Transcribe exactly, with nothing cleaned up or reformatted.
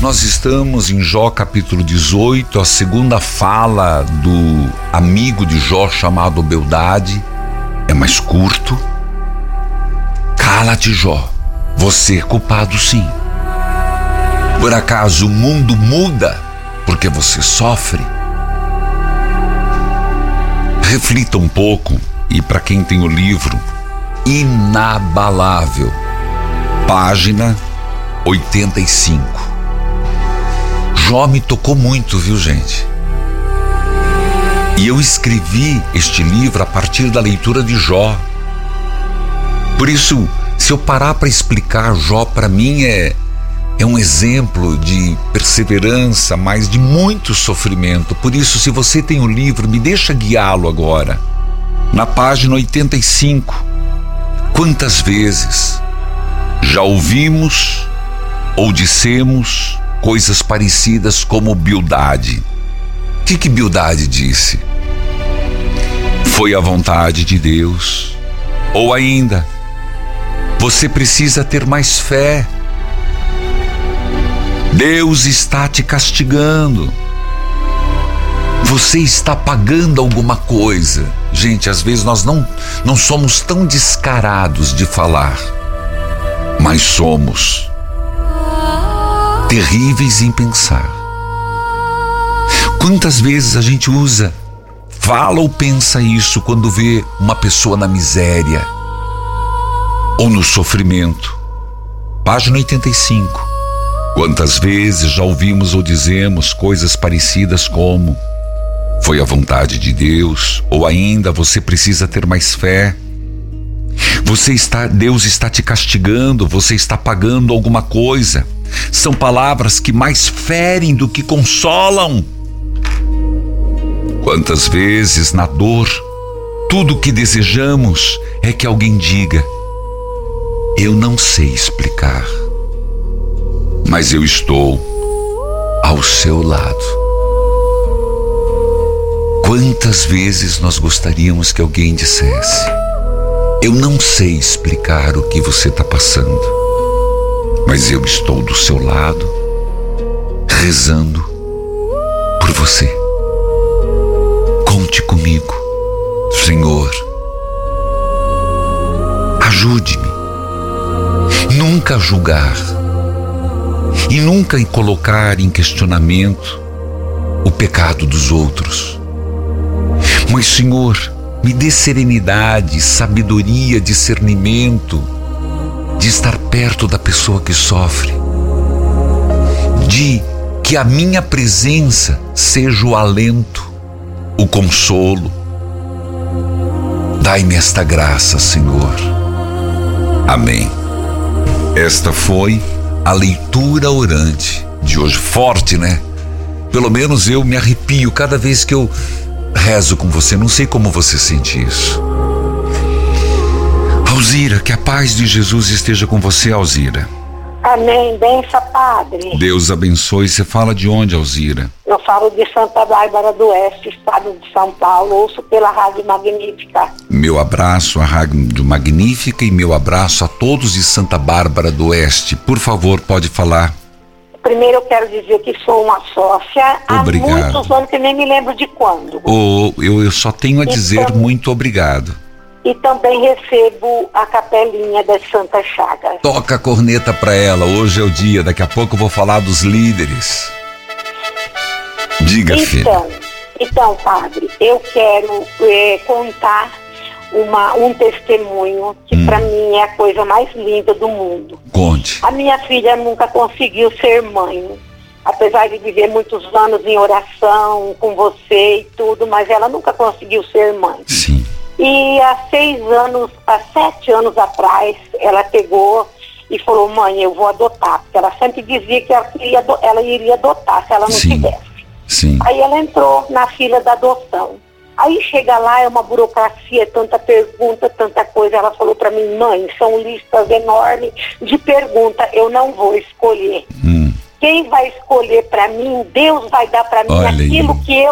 Nós estamos em Jó capítulo dezoito, a segunda fala do amigo de Jó chamado Bildade. É mais curto. Cala-te, Jó, você é culpado sim. Por acaso o mundo muda porque você sofre? Reflita um pouco, e para quem tem o livro Inabalável, página oitenta e cinco. Jó me tocou muito, viu, gente? E eu escrevi este livro a partir da leitura de Jó. Por isso, se eu parar para explicar, Jó para mim é, é um exemplo de perseverança, mas de muito sofrimento. Por isso, se você tem o livro, me deixa guiá-lo agora. Na página oitenta e cinco, quantas vezes já ouvimos ou dissemos coisas parecidas como Bildade? O que que Bildade disse? Foi a vontade de Deus. Ou ainda, você precisa ter mais fé. Deus está te castigando. Você está pagando alguma coisa. Gente, às vezes nós não, não somos tão descarados de falar, mas somos terríveis em pensar. Quantas vezes a gente usa, fala ou pensa isso quando vê uma pessoa na miséria ou no sofrimento? Página oitenta e cinco. Quantas vezes já ouvimos ou dizemos coisas parecidas como foi a vontade de Deus, ou ainda você precisa ter mais fé. Você está, Deus está te castigando, você está pagando alguma coisa. São palavras que mais ferem do que consolam. Quantas vezes na dor, tudo o que desejamos é que alguém diga: eu não sei explicar, mas eu estou ao seu lado. Quantas vezes nós gostaríamos que alguém dissesse: eu não sei explicar o que você está passando, mas eu estou do seu lado, rezando por você. Conte comigo, Senhor. Ajude-me. Nunca julgar e nunca colocar em questionamento o pecado dos outros. Mas, Senhor, me dê serenidade, sabedoria, discernimento de estar perto da pessoa que sofre, de que a minha presença seja o alento, o consolo. Dai-me esta graça, Senhor. Amém. Esta foi a leitura orante de hoje. Forte, né? Pelo menos eu me arrepio cada vez que eu rezo com você. Não sei como você sente isso. Alzira, que a paz de Jesus esteja com você, Alzira. Amém. Benção, Padre. Deus abençoe. Você fala de onde, Alzira? Eu falo de Santa Bárbara do Oeste, estado de São Paulo. Ouço pela Rádio Magnífica. Meu abraço à Rádio Magnífica e meu abraço a todos de Santa Bárbara do Oeste. Por favor, pode falar. Primeiro eu quero dizer que sou uma sócia. Obrigado. Há muitos anos que nem me lembro de quando. Oh, eu, eu só tenho a dizer então, muito obrigado. E também recebo a capelinha das Santas Chagas. Toca a corneta pra ela, hoje é o dia, daqui a pouco eu vou falar dos líderes. Diga, então, filha. Então, padre, eu quero é, contar uma, um testemunho que hum. pra mim é a coisa mais linda do mundo. Conte. A minha filha nunca conseguiu ser mãe, apesar de viver muitos anos em oração com você e tudo, mas ela nunca conseguiu ser mãe. Sim. E há seis anos, há sete anos atrás, ela pegou e falou: mãe, eu vou adotar, porque ela sempre dizia que ela, queria, ela iria adotar se ela não Sim. tivesse. Sim. Aí ela entrou na fila da adoção. Aí chega lá, é uma burocracia, tanta pergunta, tanta coisa. Ela falou para mim: mãe, são listas enormes de perguntas, eu não vou escolher. Hum. Quem vai escolher para mim, Deus vai dar para mim Olha aquilo aí. que eu